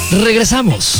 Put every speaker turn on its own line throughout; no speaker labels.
Regresamos.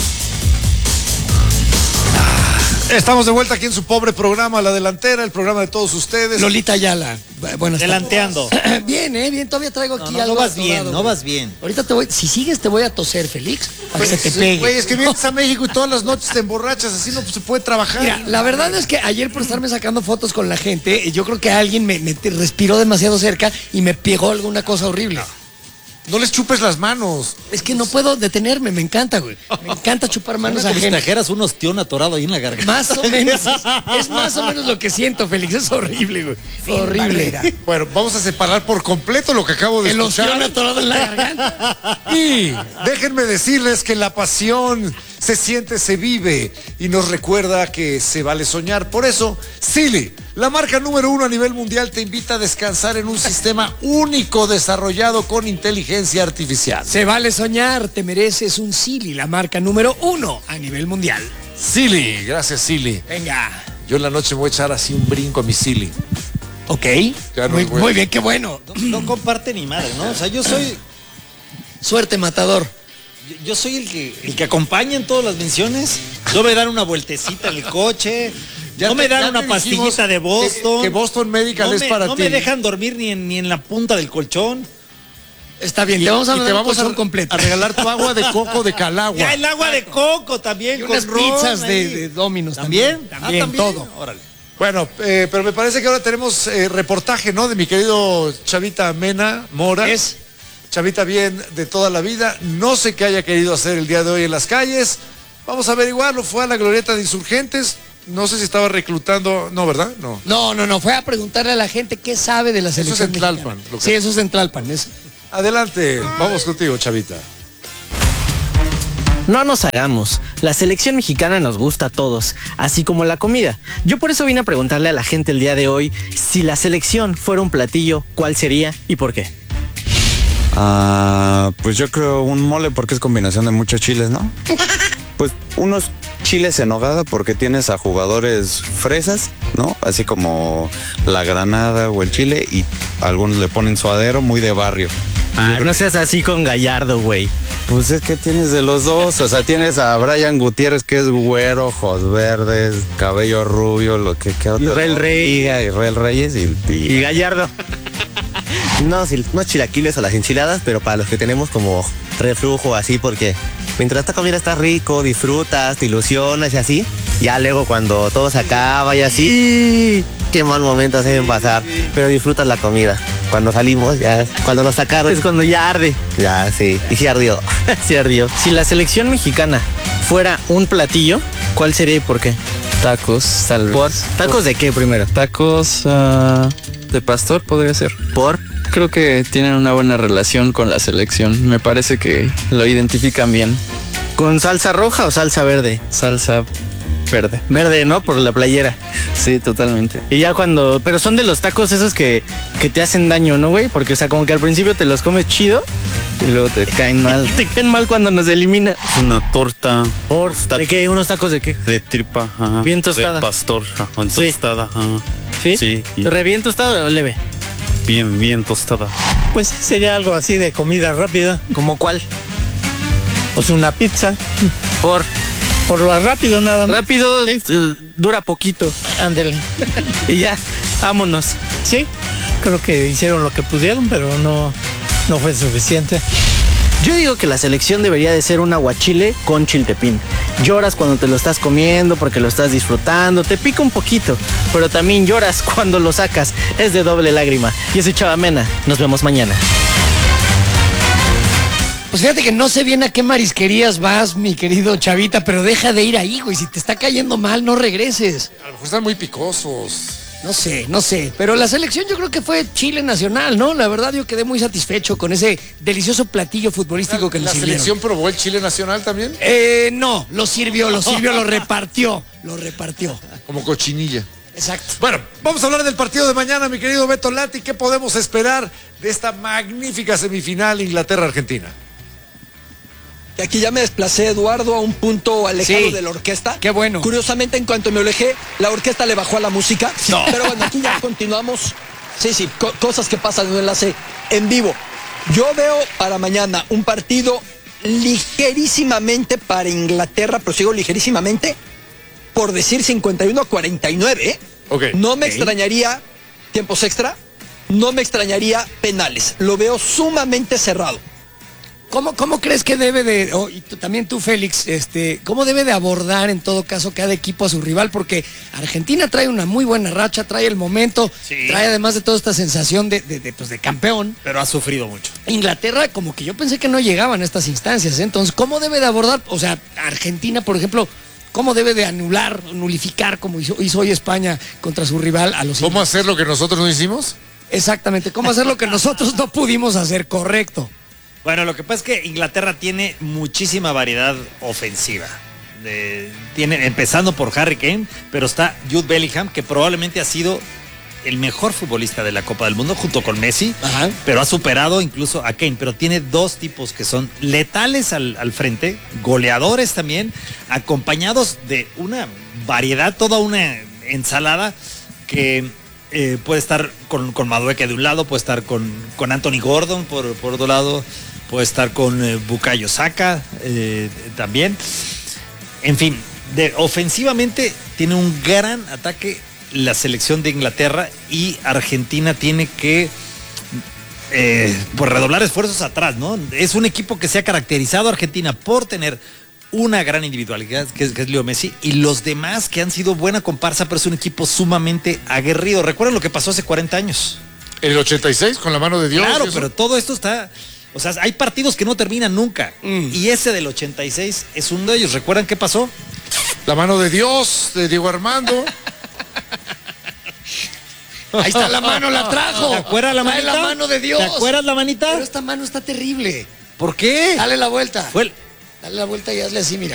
Estamos de vuelta aquí en su pobre programa, La Delantera, el programa de todos ustedes.
Lolita Ayala. Buenas
Delanteando.
Bien, bien. Todavía traigo aquí algo.
No vas bien, no vas bien.
Ahorita te voy. Si sigues, te voy a toser, Félix. Para que se te pegue.
Güey, es que vienes a México y todas las noches te emborrachas, así no se puede trabajar.
Mira, la verdad es que ayer por estarme sacando fotos con la gente, yo creo que alguien me respiró demasiado cerca y me pegó alguna cosa horrible.
No les chupes las manos.
Es que no puedo detenerme, me encanta, güey. Me encanta chupar manos
Como si
ajenas.
trajeras un ostión atorado ahí en la garganta.
Más o menos. Es más o menos lo que siento, Félix. Es horrible, güey. Horrible.
Bueno, vamos a separar por completo lo que acabo de
El
escuchar.
ostión atorado en la garganta.
Y déjenme decirles que la pasión se siente, se vive y nos recuerda que se vale soñar. Por eso, Silly, la marca número 1 a nivel mundial, te invita a descansar en un sistema único desarrollado con inteligencia artificial.
Se vale soñar, te mereces un Silly, la marca número 1 a nivel mundial.
Silly, gracias Silly.
Venga.
Yo en la noche me voy a echar así un brinco a mi Silly.
Ok.
Ya no,
Muy bien, qué bueno.
No comparte ni madre, ¿no? O sea, yo soy
Suerte, matador.
yo soy el que acompaña en todas las misiones. Yo me dan una vueltecita en el coche. No me dan una pastillita de Boston.
Que Boston Medical es para ti.
No me dejan dormir ni en la punta del colchón.
Está bien, te vamos a
Y te
mandar
vamos
un completo.
a regalar tu agua de coco de Calagua.
Ya el agua de coco también.
Y
con
unas
ron
pizzas
ahí.
de Domino's
¿También?
También, todo.
Órale.
Bueno, pero me parece que ahora tenemos reportaje, ¿no? De mi querido Chavita Mena Mora.
Es
Chavita bien de toda la vida. No sé qué haya querido hacer el día de hoy en las calles. Vamos a averiguarlo. Fue a la glorieta de Insurgentes. No sé si estaba reclutando. No, ¿verdad? No.
No. Fue a preguntarle a la gente qué sabe de la
Eso es
selección
en Tlalpan,
mexicana.
lo que-
Sí, eso es en Tlalpan.
Adelante. Vamos contigo, Chavita.
No nos hagamos, la selección mexicana nos gusta a todos, así como la comida. Yo por eso vine a preguntarle a la gente el día de hoy, si la selección fuera un platillo, ¿cuál sería y por qué?
Pues yo creo un mole porque es combinación de muchos chiles, ¿no? Pues unos chiles en nogada porque tienes a jugadores fresas, ¿no? Así como la granada o el chile y algunos le ponen suadero muy de barrio.
No seas así con Gallardo, güey.
Pues es que tienes de los dos, o sea, tienes a Brian Gutiérrez que es güero, ojos verdes, cabello rubio, lo que otro.
Israel Reyes.
Israel Reyes
Y Gallardo.
No, no chilaquiles a las enchiladas, pero para los que tenemos como reflujo así, porque mientras esta comida está rico, disfrutas, te ilusionas y así, ya luego cuando todo se acaba y así, qué mal momento se deben pasar, pero disfrutas la comida. Cuando salimos, ya, cuando nos sacaron,
Es cuando ya arde.
ya sí, y sí ardió.
Sí ardió. Si la selección mexicana fuera un platillo, ¿cuál sería y por qué?
Tacos, tal vez.
¿Tacos de qué primero?
Tacos de pastor podría ser.
¿Por?
Creo que tienen una buena relación con la selección. Me parece que lo identifican bien.
¿Con salsa roja o salsa verde?
Salsa verde.
Verde, ¿no? Por la playera.
Sí, totalmente.
Y ya cuando... Pero son de los tacos esos que te hacen daño, ¿no, güey? Porque, o sea, como que al principio te los comes chido
Y luego te caen mal.
te caen mal cuando nos elimina.
Una torta
¿De qué? ¿Unos tacos de qué?
de tripa, ajá,
Bien tostada.
de pastor, ajá,
Sí.
tostada, ajá.
¿Sí?
Sí, y
¿Re bien tostado o leve?
bien tostada.
Pues sería algo así de comida rápida,
¿Como cuál?
pues una pizza,
Por
por lo rápido nada más.
rápido, dura poquito.
Ándale.
Y ya, vámonos.
Sí, creo que hicieron lo que pudieron, pero no fue suficiente.
Yo digo que la selección debería de ser un aguachile con chiltepín. Lloras cuando te lo estás comiendo porque lo estás disfrutando, te pica un poquito, pero también lloras cuando lo sacas. Es de doble lágrima. Yo soy Chava Mena. Nos vemos mañana.
Pues fíjate que no sé bien a qué marisquerías vas, mi querido Chavita, pero deja de ir ahí, güey. Si te está cayendo mal, no regreses.
A lo mejor están muy picosos.
No sé, pero la selección yo creo que fue Chile nacional, ¿no? La verdad yo quedé muy satisfecho con ese delicioso platillo futbolístico que
¿La
nos sirvieron.
selección probó el chile nacional también?
No, lo sirvió, lo repartió.
Como cochinilla.
Exacto.
Bueno, vamos a hablar del partido de mañana, mi querido Beto Lati. ¿Qué podemos esperar de esta magnífica semifinal Inglaterra-Argentina?
Y aquí ya me desplacé, Eduardo, a un punto alejado
Sí.
de la orquesta.
Qué bueno.
Curiosamente, en cuanto me alejé, la orquesta le bajó a la música.
No.
Pero bueno, aquí ya continuamos. Sí, cosas que pasan en un enlace en vivo. Yo veo para mañana un partido ligerísimamente para Inglaterra, pero sigo ligerísimamente, por decir 51-49, ¿eh?
Ok.
No me extrañaría tiempos extra, no me extrañaría penales. Lo veo sumamente cerrado.
¿Cómo crees que debe de, y también tú, Félix, cómo debe de abordar en todo caso cada equipo a su rival? Porque Argentina trae una muy buena racha, trae el momento, trae además de toda esta sensación de campeón.
Pero ha sufrido mucho.
Inglaterra, como que yo pensé que no llegaban a estas instancias, ¿eh? Entonces, ¿cómo debe de abordar? O sea, Argentina, por ejemplo, ¿cómo debe de nulificar, como hizo hoy España contra su rival a los
¿Cómo
ingleses?
hacer lo que nosotros no hicimos?
Exactamente, ¿cómo hacer lo que nosotros no pudimos hacer? Correcto.
Bueno, lo que pasa es que Inglaterra tiene muchísima variedad ofensiva. Empezando por Harry Kane, pero está Jude Bellingham, que probablemente ha sido el mejor futbolista de la Copa del Mundo junto con Messi, pero ha superado incluso a Kane. Pero tiene dos tipos que son letales al frente, goleadores también, acompañados de una variedad, toda una ensalada que puede estar con Madueke de un lado, puede estar con Anthony Gordon por otro lado, puede estar con Bukayo Saka también. En fin, ofensivamente tiene un gran ataque la selección de Inglaterra, y Argentina tiene que pues redoblar esfuerzos atrás, ¿no? Es un equipo que se ha caracterizado, Argentina, por tener una gran individualidad, que es Leo Messi, y los demás que han sido buena comparsa, pero es un equipo sumamente aguerrido. ¿Recuerdan lo que pasó hace 40 años?
¿El 86 con la mano de Dios?
Claro, pero todo esto está... O sea, hay partidos que no terminan nunca. Y ese del 86 es uno de ellos. ¿Recuerdan qué pasó?
La mano de Dios, de Diego Armando.
Ahí está la mano, la trajo.
¿Te acuerdas la manita?
La mano de Dios.
¿Te acuerdas la manita?
Pero esta mano está terrible.
¿Por qué?
Dale la vuelta. Dale la vuelta y hazle así, mira.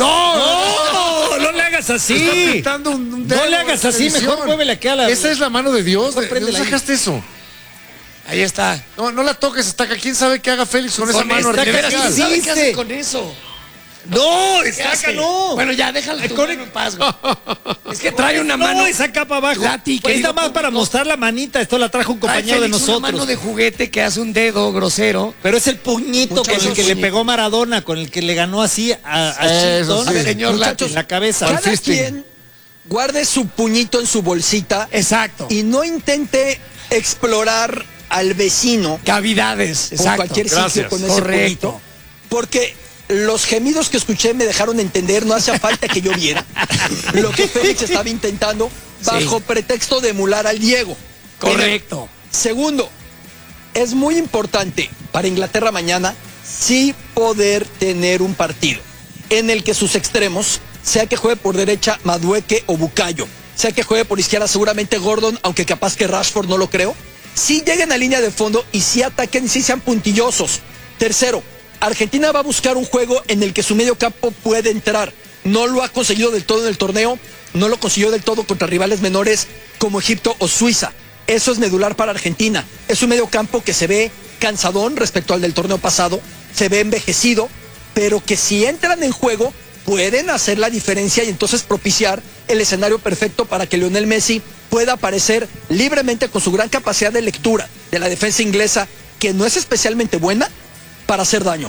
No le hagas así.
Está pintando un dedo
No le hagas
en
así,
televisión.
mejor muévele aquí a la...
Esa es la mano de Dios. ¿De
Préndela
dónde
ahí.
sacaste eso?
Ahí está.
No la toques, Estaca. ¿Quién sabe qué haga Félix con esa mano
Estaca,
artificial?
¿quién sabe qué hace con eso?
No,
¿Qué
Estaca
hace?
no.
Bueno, ya, déjala tu mano en paz, güey. Es que trae una
No,
mano.
esa capa abajo.
Lati,
Pues
querido
está más para
público.
mostrar la manita. Esto la trajo un
Trae
compañero de
Félix
nosotros.
una mano de juguete que hace un dedo grosero.
Pero es el puñito con el que le pegó Maradona, con el que le ganó así a
Eso
Chilton,
sí.
A ver, señor
Muchachos,
en la cabeza.
Cada
fisting.
quien guarde su puñito en su bolsita
Exacto.
y no intente explorar al vecino
Cavidades.
por
Exacto.
cualquier sitio
Gracias.
con ese
Correcto.
puñito, porque los gemidos que escuché me dejaron entender, no hacía falta que yo viera lo que Félix estaba intentando bajo pretexto de emular al Diego.
Correcto.
Segundo, es muy importante para Inglaterra mañana sí poder tener un partido en el que sus extremos, sea que juegue por derecha Madueke o Bukayo, sea que juegue por izquierda seguramente Gordon, aunque capaz que Rashford no lo creo, sí lleguen a línea de fondo y sí ataquen y sí sean puntillosos. Tercero, Argentina va a buscar un juego en el que su medio campo puede entrar. No lo ha conseguido del todo en el torneo, no lo consiguió del todo contra rivales menores como Egipto o Suiza. Eso es medular para Argentina. Es un medio campo que se ve cansadón respecto al del torneo pasado, se ve envejecido, pero que si entran en juego pueden hacer la diferencia y entonces propiciar el escenario perfecto para que Lionel Messi pueda aparecer libremente con su gran capacidad de lectura de la defensa inglesa, que no es especialmente buena, para hacer daño.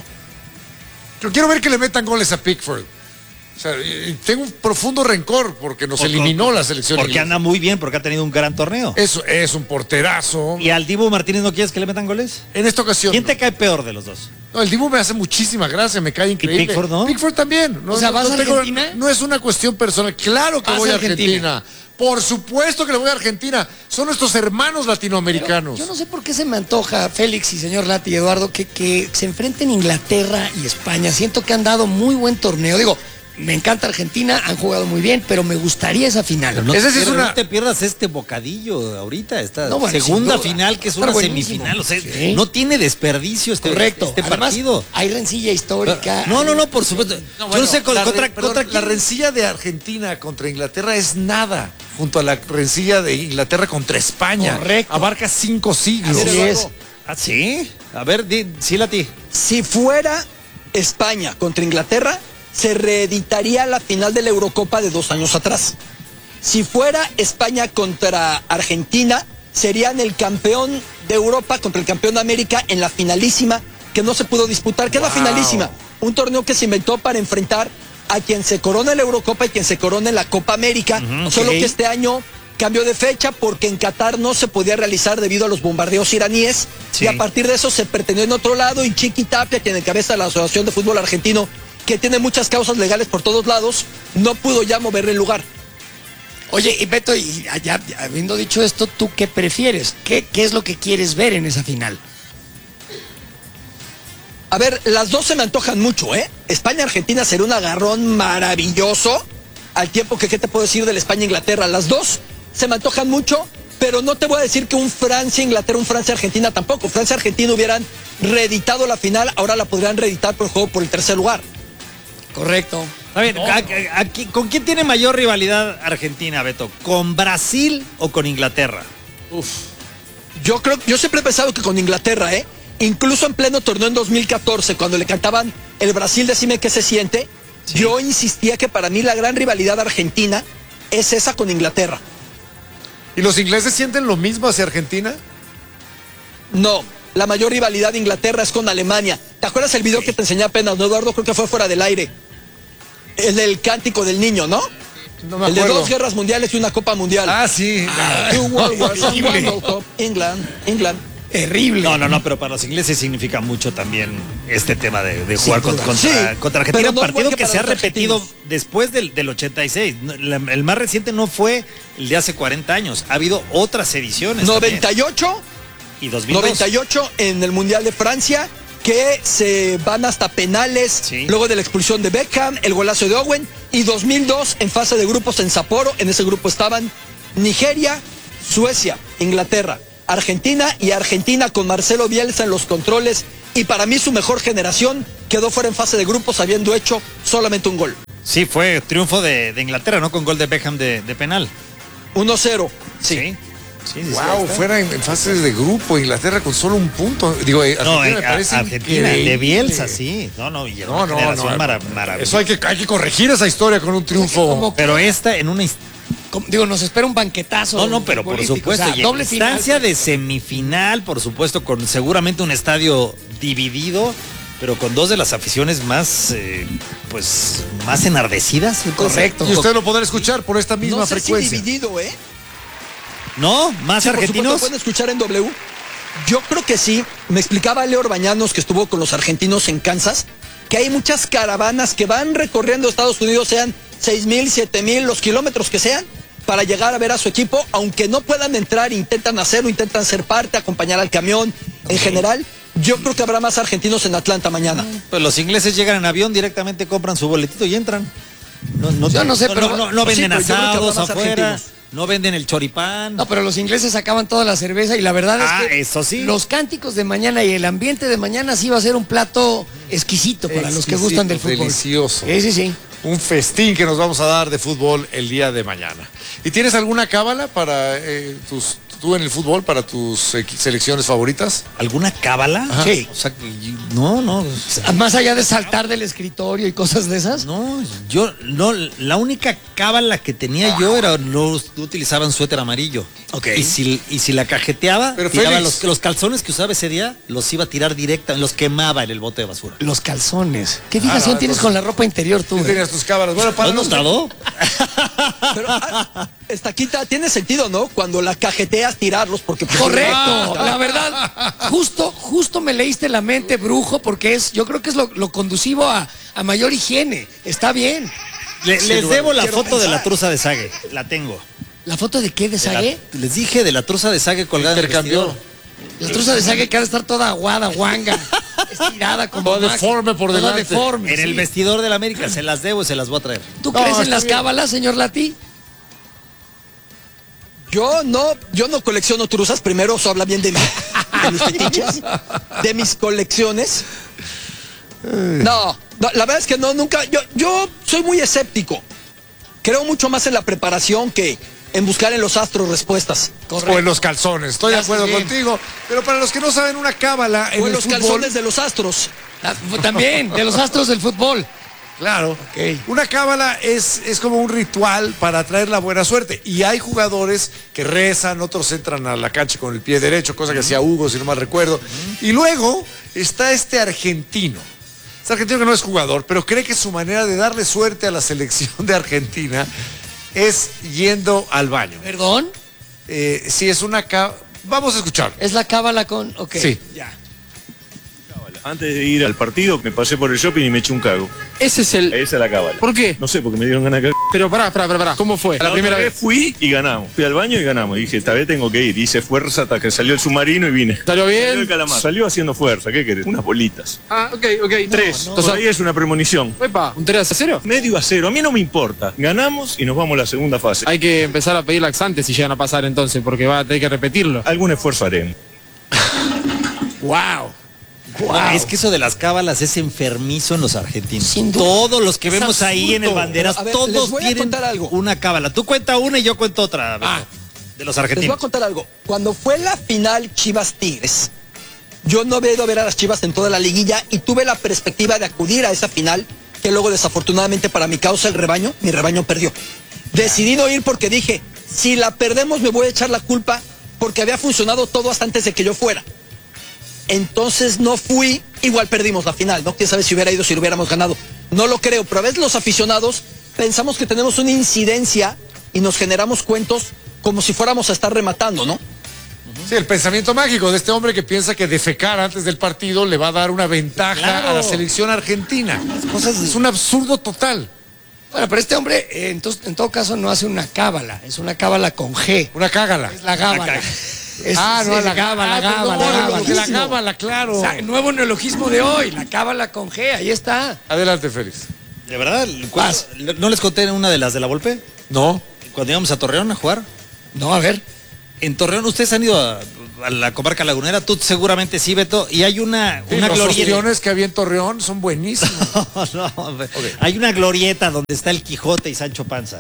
Yo quiero ver que le metan goles a Pickford. O sea, y tengo un profundo rencor porque nos eliminó la selección
Porque
inglesa.
anda muy bien, porque ha tenido un gran torneo.
Eso es un porterazo.
¿Y al Dibu Martínez no quieres que le metan goles?
En esta ocasión.
¿Quién te cae peor de los dos?
No, el Dibu me hace muchísima gracia, me cae increíble.
Pickford no?
Pickford también. No,
O sea, ¿vas a Argentina?
No es una cuestión personal. Claro que
¿Vas
voy
a
a Argentina. Por supuesto que le voy a Argentina. Son nuestros hermanos latinoamericanos.
Yo no sé por qué se me antoja, Félix y señor Lati y Eduardo, que se enfrenten Inglaterra y España. Siento que han dado muy buen torneo. Digo, me encanta Argentina, han jugado muy bien, pero me gustaría esa final.
No,
Esa sí es
pero
una-
no te pierdas este bocadillo ahorita, esta
No, bueno,
segunda
sin duda.
final, que es
Va a
una
estar buenísimo.
semifinal. O sea,
Sí.
no tiene desperdicio este
Correcto.
este
Además,
partido.
hay rencilla histórica.
No, por supuesto.
No,
Yo no sé
la,
contra
la
quién.
rencilla de Argentina contra Inglaterra es nada junto a la rencilla de Inglaterra contra España.
Correcto.
Abarca 5 siglos.
Así es.
¿Ah, sí? A ver, sí, Lati.
Si fuera España contra Inglaterra, se reeditaría la final de la Eurocopa de 2 años atrás. Si fuera España contra Argentina, serían el campeón de Europa contra el campeón de América en la finalísima, que no se pudo disputar, que es la
Wow.
finalísima. un torneo que se inventó para enfrentar a quien se corona en la Eurocopa y quien se corona en la Copa América, solo que este año cambió de fecha porque en Qatar no se podía realizar debido a los bombardeos iraníes, y a partir de eso se pretendió en otro lado, y Chiqui Tapia, quien encabeza la Asociación de Fútbol Argentino, que tiene muchas causas legales por todos lados, no pudo ya moverle el lugar.
Oye, y Beto, y ya habiendo dicho esto, ¿tú qué prefieres? ¿Qué es lo que quieres ver en esa final?
A ver, las dos se me antojan mucho, ¿eh? España-Argentina sería un agarrón maravilloso, al tiempo que, ¿qué te puedo decir de la España-Inglaterra? Las dos se me antojan mucho, pero no te voy a decir que un Francia-Inglaterra, un Francia-Argentina tampoco. Francia-Argentina hubieran reeditado la final, ahora la podrían reeditar por el juego por el tercer lugar.
Correcto.
A ver, aquí, ¿con quién tiene mayor rivalidad Argentina, Beto? ¿Con Brasil o con Inglaterra?
Yo siempre he pensado que con Inglaterra, ¿eh? Incluso en pleno torneo en 2014, cuando le cantaban el Brasil, decime qué se siente, yo insistía que para mí la gran rivalidad argentina es esa con Inglaterra.
¿Y los ingleses sienten lo mismo hacia Argentina?
No, la mayor rivalidad de Inglaterra es con Alemania. ¿Te acuerdas el video que te enseñé apenas, no, Eduardo? Creo que fue fuera del aire. El del cántico del niño, ¿no?
No me
el de
acuerdo.
2 guerras mundiales y una Copa Mundial.
Ah, sí.
Two World Wars, one World Cup. England.
Terrible.
No, pero para los ingleses significa mucho también este tema de jugar contra Argentina.
pero
Un
no
partido
igual que
que se ha
para los
repetido
argentinos.
después del 86. El más reciente no fue el de hace 40 años. Ha habido otras ediciones.
98
también. Y 2002.
98 en el Mundial de Francia, que se van hasta penales, luego de la expulsión de Beckham, el golazo de Owen, y 2002 en fase de grupos en Sapporo. En ese grupo estaban Nigeria, Suecia, Inglaterra, Argentina, y Argentina con Marcelo Bielsa en los controles, y para mí su mejor generación quedó fuera en fase de grupos habiendo hecho solamente un gol.
Sí, fue triunfo de Inglaterra, ¿no? Con gol de Beckham de penal.
1-0, sí.
Wow, fuera en fases de grupo, Inglaterra con solo un punto. Digo, Argentina me parece
Argentina,
increíble.
de Bielsa, sí. Y era una generación maravillosa.
Eso hay que corregir esa historia con un triunfo.
Pero esta en una
nos espera un banquetazo.
No, pero por supuesto,
o sea,
y
doble
en instancia
final.
de semifinal, por supuesto, con seguramente un estadio dividido, pero con dos de las aficiones más, más enardecidas.
Correcto.
Y usted lo podrá escuchar por esta misma
No sé
frecuencia.
si dividido, ¿eh?
¿No? ¿Más
Sí,
argentinos?
por supuesto, pueden escuchar en W. Yo creo que sí. Me explicaba Leo Orbañanos, que estuvo con los argentinos en Kansas, que hay muchas caravanas que van recorriendo Estados Unidos, sean 6,000, 7,000, los kilómetros que sean, para llegar a ver a su equipo, aunque no puedan entrar, intentan hacerlo, intentan ser parte, acompañar al camión. En general, yo creo que habrá más argentinos en Atlanta mañana.
Pues los ingleses llegan en avión, directamente compran su boletito y entran.
Yo no sé, pero
no venden
pero yo creo que habrá
asados
más
afuera,
argentinos.
no venden el choripán.
No, pero los ingleses sacaban toda la cerveza y la verdad es que
eso sí.
los cánticos de mañana y el ambiente de mañana sí va a ser un plato exquisito para los que gustan del fútbol.
Delicioso.
Sí.
Un festín que nos vamos a dar de fútbol el día de mañana. ¿Y tienes alguna cábala para tú en el fútbol, para tus selecciones favoritas?
¿Alguna cábala?
Ajá.
Sí.
O sea, no.
Más allá de saltar del escritorio y cosas de esas.
No, yo no, la única cábala que tenía yo era no utilizaban suéter amarillo.
Ok.
Y si la cajeteaba,
Pero
tiraba
Félix.
los calzones que usaba ese día, los iba a tirar directa, los quemaba en el bote de basura.
Los calzones. ¿Qué fijación tienes con la ropa interior tú?
¿Tú tenías tus cábalas? Bueno, para
¿Has
los
notado?
Pero, Estaquita, tiene sentido, ¿no? Cuando la cajeteas, tirarlos, porque... pues,
Correcto, la verdad, justo me leíste la mente, brujo, porque yo creo que es lo conducivo a mayor higiene. Está bien.
Les debo la
Quiero
foto de
pensar.
la truza de Sague, la tengo.
¿La foto de qué? ¿De Sague?
Les dije de la truza de Sague colgada en el
Intercambió.
vestidor.
La truza de Sague que ha de estar toda aguada, guanga, estirada, como
Toda deforme por
toda
delante.
deforme,
En el
sí.
vestidor de la América, se las debo y se las voy a traer.
¿Tú
No,
crees en
está
las
bien.
cábalas, señor Lati?
Yo no colecciono truzas, primero eso habla bien de mis fetiches, de mis colecciones. No, la verdad es que no, nunca, yo soy muy escéptico. Creo mucho más en la preparación que en buscar en los astros respuestas.
O en los calzones, estoy de acuerdo contigo. Pero para los que no saben, una cábala en
O en
el
los
fútbol,
calzones de los astros.
También, de los astros del fútbol.
claro, una cábala es como un ritual para traer la buena suerte. Y hay jugadores que rezan, otros entran a la cancha con el pie derecho, cosa que hacía Hugo, si no mal recuerdo. Y luego está este argentino Es argentino que no es jugador, pero cree que su manera de darle suerte a la selección de Argentina es yendo al baño.
¿Perdón?
Sí, es una... Vamos a escuchar.
¿Es la cábala con...? Ok,
sí.
Ya.
Antes de ir al partido, me pasé por el shopping y me eché un cago.
Esa es la cábala.
¿Por qué? No sé, porque me dieron ganas de cagar.
Pero pará. ¿Cómo fue?
La primera vez fui y ganamos. Fui al baño y ganamos. Y dije, esta vez tengo que ir. Hice fuerza hasta que salió el submarino y vine.
¿Salió bien?
Salió el calamar. Salió haciendo fuerza. ¿Qué querés? Unas bolitas.
Ah, ok. 3.
Entonces ahí es una premonición.
Epa, ¿un 3-0?
Medio a 0. A mí no me importa. Ganamos y nos vamos a la segunda fase.
Hay que empezar a pedir laxantes si llegan a pasar entonces, porque va a tener que repetirlo.
Algún esfuerzo haremos.
¡Wow!
Wow. Es que eso de las cábalas es enfermizo en los argentinos. Todos los que vemos ahí en el Banderas, todos tienen una cábala. Tú cuenta una y yo cuento otra. De los argentinos.
Les voy a contar algo. Cuando fue la final Chivas-Tigres, yo no había ido a ver a las Chivas en toda la liguilla y tuve la perspectiva de acudir a esa final, que luego desafortunadamente para mi causa mi rebaño perdió. Decidí no ir porque dije, si la perdemos me voy a echar la culpa porque había funcionado todo hasta antes de que yo fuera. Entonces no fui, igual perdimos la final, ¿no? Quién sabe si hubiera ido, si lo hubiéramos ganado. No lo creo, pero a veces los aficionados pensamos que tenemos una incidencia y nos generamos cuentos como si fuéramos a estar rematando, ¿no?
Sí, el pensamiento mágico de este hombre que piensa que defecar antes del partido le va a dar una ventaja a la selección argentina. Es un absurdo total.
Bueno, pero este hombre, entonces, en todo caso, no hace una cábala, es una cábala con G.
Una cágala.
Es la cábala.
La cábala, claro.
O sea, nuevo neologismo de hoy, la cábala con G, ahí está.
Adelante, Félix.
¿De verdad? ¿No les conté una de las de la Volpe?
No.
Cuando íbamos a Torreón a jugar.
No, a ver.
En Torreón, ustedes han ido a la comarca lagunera, tú seguramente sí, Beto, y hay una
los
glorieta.
ostiones que había en Torreón son buenísimos.
Hay una glorieta donde está el Quijote y Sancho Panza.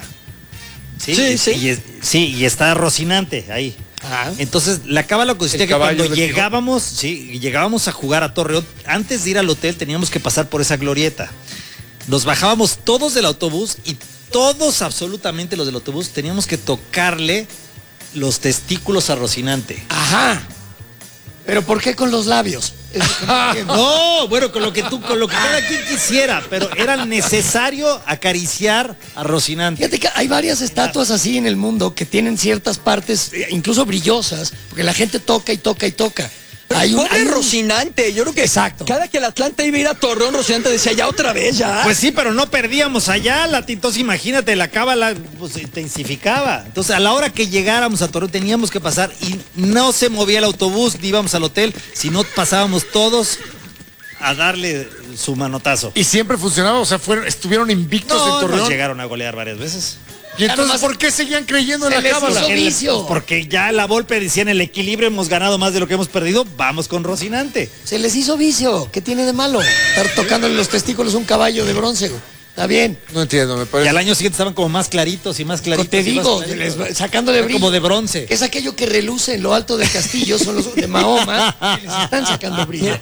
Y está Rocinante ahí. Entonces la cábala consistía que cuando llegábamos a jugar a Torreón, antes de ir al hotel teníamos que pasar por esa glorieta. Nos bajábamos todos del autobús y todos, absolutamente los del autobús, teníamos que tocarle los testículos a Rocinante.
Ajá. ¿Pero por qué con los labios?
No, bueno, con lo que cada quien quisiera, pero era necesario acariciar a Rocinante.
Fíjate que hay varias estatuas así en el mundo que tienen ciertas partes, incluso brillosas, porque la gente toca y toca y toca. Hay un
Rocinante, yo creo que cada que el Atlante iba a ir a Torreón, Rocinante decía, ya otra vez, ya.
Pues sí, pero no perdíamos allá, entonces imagínate, la cábala pues, intensificaba. Entonces a la hora que llegáramos a Torreón teníamos que pasar y no se movía el autobús, ni íbamos al hotel, sino pasábamos todos a darle su manotazo.
Y siempre funcionaba, o sea, estuvieron invictos en Torreón.
Nos llegaron a golear varias veces.
¿Y entonces por qué seguían creyendo en la cábala?
Porque ya la Volpe decía en el equilibrio hemos ganado más de lo que hemos perdido, vamos con Rocinante.
Se les hizo vicio, ¿qué tiene de malo? Estar tocándole los testículos a un caballo de bronce, está bien.
No entiendo, me parece.
Y al año siguiente estaban como más claritos y más claritos.
Te digo, sacándole brillo.
Como de bronce.
Es aquello que reluce en lo alto del castillo, son los de Mahoma, que les están sacando brillo.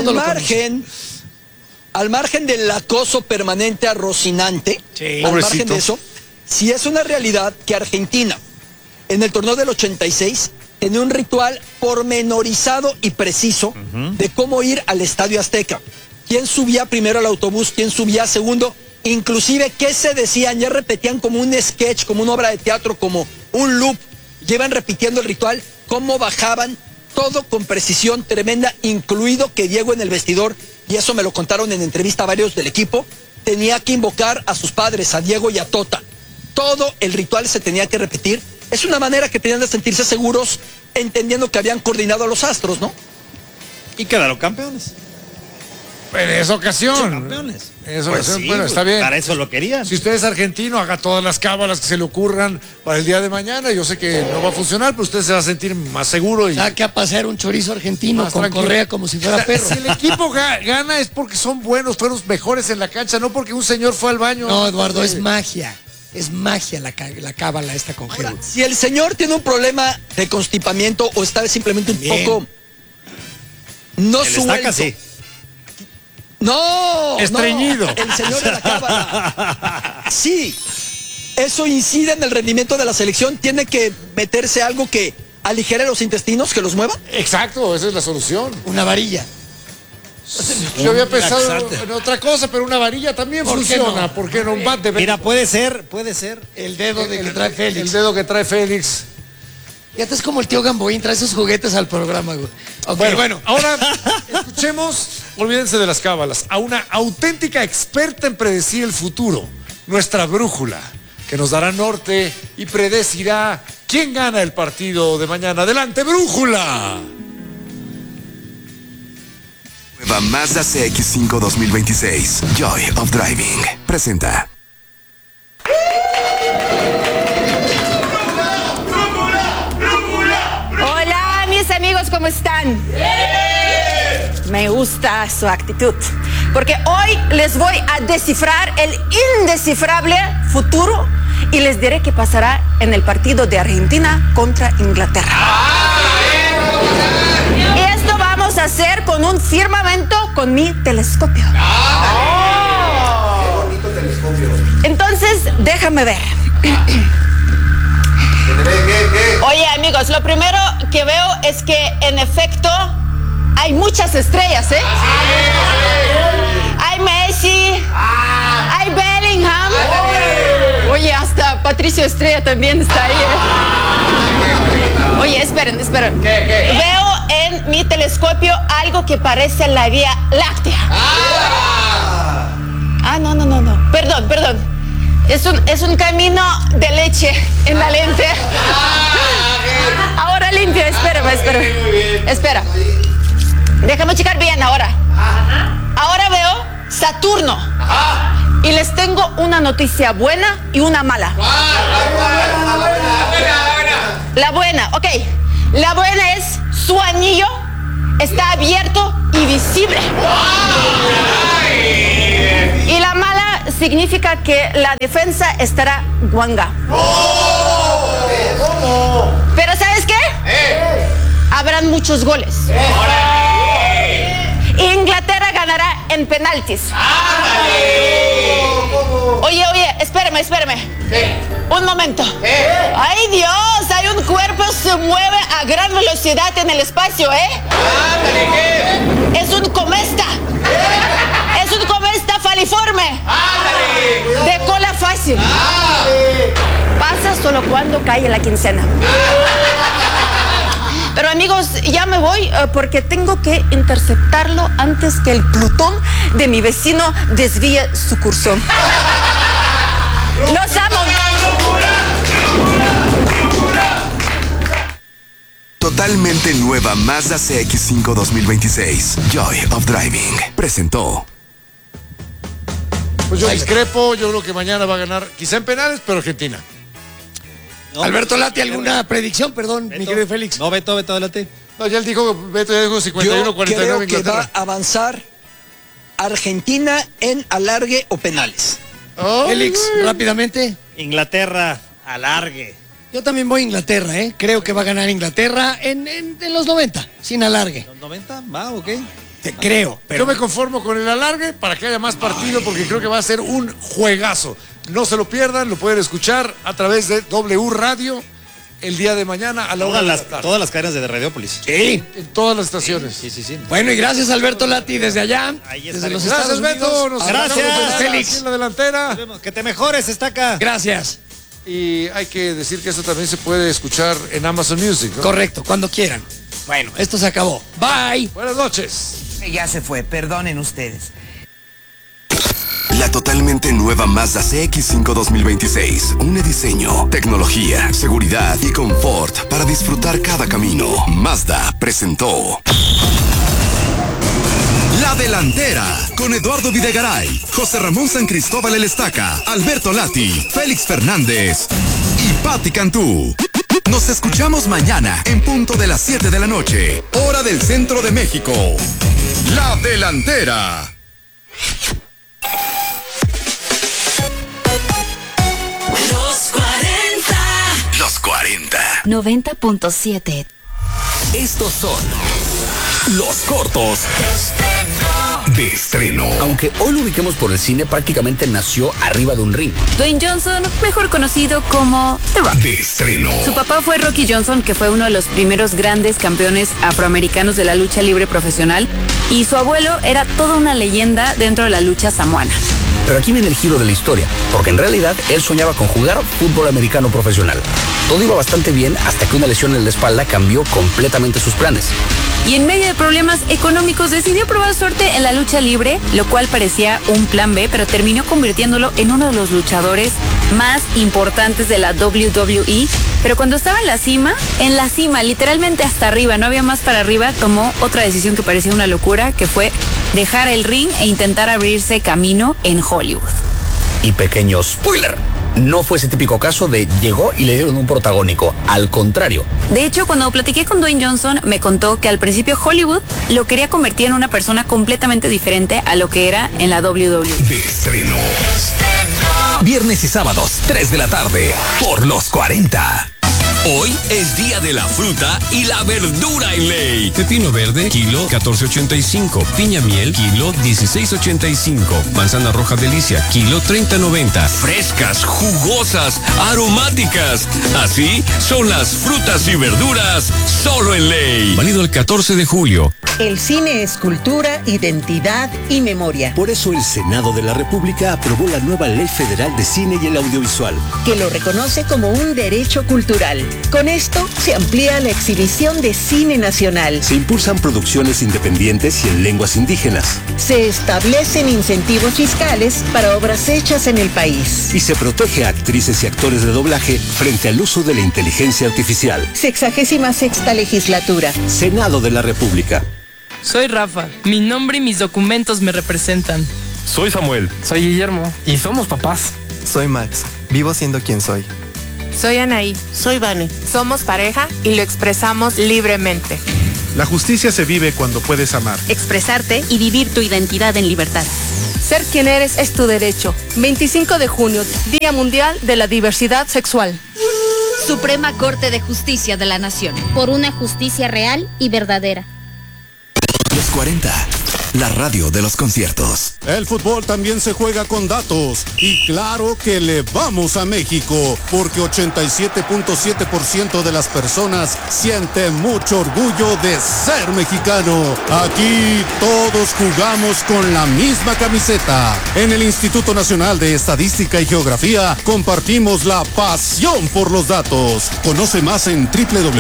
Al margen del acoso permanente a Rocinante, al margen de eso, si es una realidad que Argentina, en el torneo del 86, tenía un ritual pormenorizado y preciso de cómo ir al Estadio Azteca. ¿Quién subía primero al autobús? ¿Quién subía segundo? Inclusive, ¿qué se decían? Ya repetían como un sketch, como una obra de teatro, como un loop. Llevan repitiendo el ritual, cómo bajaban, todo con precisión tremenda, incluido que Diego en el vestidor, y eso me lo contaron en entrevista a varios del equipo, tenía que invocar a sus padres, a Diego y a Tota. Todo el ritual se tenía que repetir. Es una manera que tenían de sentirse seguros, entendiendo que habían coordinado a los astros, ¿no?
Y quedaron campeones.
En esa ocasión.
Campeones.
Bueno, está bien.
Para eso lo querían.
Si usted es argentino, haga todas las cábalas que se le ocurran para el día de mañana. Yo sé que no va a funcionar, pero usted se va a sentir más seguro.
Saque a pasear un chorizo argentino con tranquilo. Correa como si fuera perro.
Si el equipo gana es porque son buenos, fueron los mejores en la cancha, no porque un señor fue al baño.
No, Eduardo, es magia. Es magia la cábala esta con gel.
Si el señor tiene un problema de constipamiento o está simplemente un poco no suelto.
Sí.
No,
estreñido.
No, el señor de la cábala. Sí, eso incide en el rendimiento de la selección. Tiene que meterse algo que aligere los intestinos, que los mueva.
Exacto, esa es la solución.
Una varilla.
Yo había pensado en otra cosa, pero una varilla también funciona. ¿Por qué no? Un bat de...
Mira, puede ser.
El dedo que trae Félix.
El dedo que trae Félix.
Fíjate, es como el tío Gamboín, trae sus juguetes al programa, güey. Okay, bueno.
Ahora escuchemos, olvídense de las cábalas, a una auténtica experta en predecir el futuro, nuestra brújula, que nos dará norte y predecirá quién gana el partido de mañana. ¡Adelante, brújula!
Nueva Mazda CX-5 2026, Joy of Driving, presenta.
Hola, mis amigos, ¿cómo están? Me gusta su actitud, porque hoy les voy a descifrar el indescifrable futuro y les diré qué pasará en el partido de Argentina contra Inglaterra. Y esto vamos a hacer con un firmamento con mi telescopio.
¡Qué bonito telescopio!
Entonces, déjame ver. Oye, amigos, lo primero que veo es que, en efecto, hay muchas estrellas, ¿eh? Hay Messi, hay Bellingham. Oye, hasta Patricio Estrella también está ahí, ¿eh? Oye, esperen. Veo en mi telescopio algo que parece la Vía Láctea. No. Perdón. Es un camino de leche en la lente. Ahora limpio, espérame. Espera. Déjame checar bien ahora. Ahora veo Saturno. Y les tengo una noticia buena y una mala. La buena, ok. La buena es su anillo está abierto y visible. Y la mala significa que la defensa estará guanga. Pero ¿sabes qué? Habrán muchos goles. Inglaterra ganará en penaltis. Oye, espérame. Un momento. ¡Ay, Dios! Hay un cuerpo que se mueve a gran velocidad en el espacio, ¿eh? Es un cometa. Es un cometa faliforme. De cola fácil. Pasa solo cuando cae la quincena. Pero amigos, ya me voy porque tengo que interceptarlo antes que el Plutón de mi vecino desvíe su curso. ¡Los amo!
Totalmente nueva Mazda CX-5 2026, Joy of Driving, presentó.
Pues yo discrepo, yo creo que mañana va a ganar, quizá en penales, pero Argentina.
No, Alberto Lati, ¿alguna predicción? Perdón,
Beto.
mi querido Félix.
No, Beto Lati.
No, ya él dijo, Beto ya dijo 51-49
creo que
Inglaterra.
va a avanzar Argentina en alargue o penales.
Félix, rápidamente.
Inglaterra, alargue.
Yo también voy a Inglaterra, ¿eh? Creo que va a ganar Inglaterra en los 90, sin alargue.
¿Los 90? Va, ok.
Creo, pero...
Yo me conformo con el alargue para que haya más partido porque creo que va a ser un juegazo. No se lo pierdan, lo pueden escuchar a través de W Radio el día de mañana a la hora de la tarde.
Todas las cadenas de Radiópolis.
Sí.
En todas las estaciones.
Sí.
Bueno, y gracias Alberto Lati desde allá, desde los Estados
Gracias,
Unidos.
Beto. Nos
Gracias,
escuchamos
Félix.
aquí en la delantera.
Que te mejores, Estaca.
Gracias.
Y hay que decir que esto también se puede escuchar en Amazon Music, ¿no?
Correcto, cuando quieran. Bueno, esto se acabó. Bye.
Buenas noches.
Ya se fue, perdonen ustedes.
La totalmente nueva Mazda CX-5 2026 une diseño, tecnología, seguridad y confort para disfrutar cada camino. Mazda presentó La Delantera con Eduardo Videgaray, José Ramón San Cristóbal El Estaca, Alberto Lati, Félix Fernández y Patti Cantú. Nos escuchamos mañana en punto de las 7 de la noche, hora del centro de México. La Delantera. Los 40.
90.7.
Estos son los cortos
de estreno. Aunque hoy lo ubiquemos por el cine, prácticamente nació arriba de un ring.
Dwayne Johnson, mejor conocido como The Rock.
De estreno.
Su papá fue Rocky Johnson, que fue uno de los primeros grandes campeones afroamericanos de la lucha libre profesional, y su abuelo era toda una leyenda dentro de la lucha samoana.
Pero aquí viene el giro de la historia, porque en realidad él soñaba con jugar fútbol americano profesional. Todo iba bastante bien hasta que una lesión en la espalda cambió completamente sus planes.
Y en medio de problemas económicos decidió probar suerte en la lucha libre, lo cual parecía un plan B, pero terminó convirtiéndolo en uno de los luchadores más importantes de la WWE. Pero cuando estaba en la cima, literalmente hasta arriba, no había más para arriba, tomó otra decisión que parecía una locura, que fue dejar el ring e intentar abrirse camino en Hollywood.
Y pequeño spoiler, no fue ese típico caso de llegó y le dieron un protagónico. Al contrario.
De hecho, cuando platiqué con Dwayne Johnson, me contó que al principio Hollywood lo quería convertir en una persona completamente diferente a lo que era en la WWE.
De estreno. Viernes y sábados, 3 de la tarde, por los 40.
Hoy es día de la fruta y la verdura en Ley. Pepino verde, kilo 14.85. Piña miel, kilo 16.85. Manzana roja delicia, kilo 30.90. Frescas, jugosas, aromáticas. Así son las frutas y verduras solo en Ley. Válido el 14 de julio.
El cine es cultura, identidad y memoria.
Por eso el Senado de la República aprobó la nueva Ley Federal de Cine y el Audiovisual,
que lo reconoce como un derecho cultural. Con esto se amplía la exhibición de cine nacional.
Se impulsan producciones independientes y en lenguas indígenas.
Se establecen incentivos fiscales para obras hechas en el país.
Y se protege a actrices y actores de doblaje frente al uso de la inteligencia artificial.
66ª legislatura.
Senado de la República.
Soy Rafa. Mi nombre y mis documentos me representan.
Soy Samuel.
Soy Guillermo. Y somos papás.
Soy Max. Vivo siendo quien soy.
Soy Anaí.
Soy Vane.
Somos pareja y lo expresamos libremente.
La justicia se vive cuando puedes amar,
expresarte y vivir tu identidad en libertad.
Ser quien eres es tu derecho. 25 de junio, Día Mundial de la Diversidad Sexual.
Suprema Corte de Justicia de la Nación.
Por una justicia real y verdadera.
Los 40, la radio de los conciertos.
El fútbol también se juega con datos. Y claro que le vamos a México, porque 87.7% de las personas siente mucho orgullo de ser mexicano. Aquí todos jugamos con la misma camiseta. En el Instituto Nacional de Estadística y Geografía compartimos la pasión por los datos. Conoce más en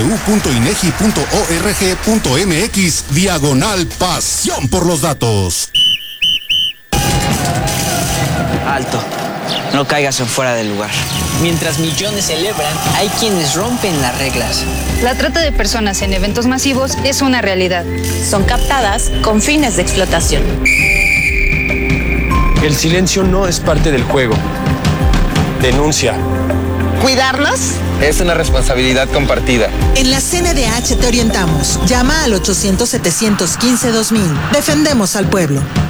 www.inegi.org.mx/pasión por los datos.
Alto, no caigas en fuera del lugar. Mientras millones celebran, hay quienes rompen las reglas.
La trata de personas en eventos masivos es una realidad.
Son captadas con fines de explotación.
El silencio no es parte del juego. Denuncia.
¿Cuidarnos?
Es una responsabilidad compartida.
En la CNDH te orientamos. Llama al 800-715-2000. Defendemos al pueblo.